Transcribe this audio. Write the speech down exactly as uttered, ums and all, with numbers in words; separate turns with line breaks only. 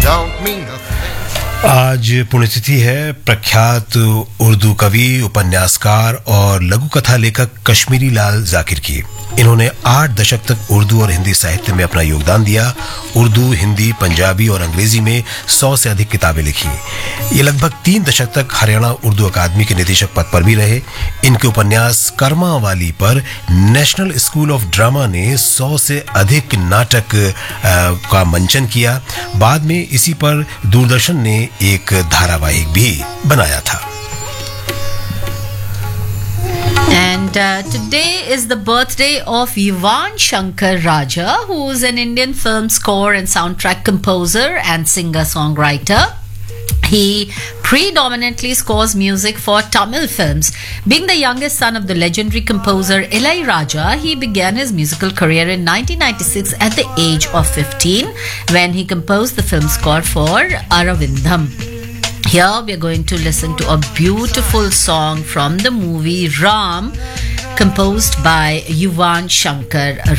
don't mean a thing.
आज पुण्यतिथि है प्रख्यात उर्दू कवि, उपन्यासकार और लघु कथा लेखक कश्मीरी लाल जाकिर की। इन्होंने आठ दशक तक उर्दू और हिंदी साहित्य में अपना योगदान दिया। उर्दू, हिंदी, पंजाबी और अंग्रेजी में सौ से अधिक किताबें लिखी। ये लगभग तीन दशक तक हरियाणा उर्दू अकादमी के निदेशक पद पर भी रहे। इनके उपन्यास कर्मा वाली पर नेशनल स्कूल ऑफ ड्रामा ने सौ से अधिक नाटक आ, का मंचन किया। बाद में इसी पर दूरदर्शन ने एक धारावाहिक भी बनाया था।
And uh, today is the birthday of Yuvan Shankar Raja, who is an Indian film score and soundtrack composer and singer-songwriter. He predominantly scores music for Tamil films. Being the youngest son of the legendary composer Ilaiyaraaja, he began his musical career in nineteen ninety-six at the age of fifteen when he composed the film score for Aravindham. Here we are going to listen to a beautiful song from the movie Ram, composed by Yuvan Shankar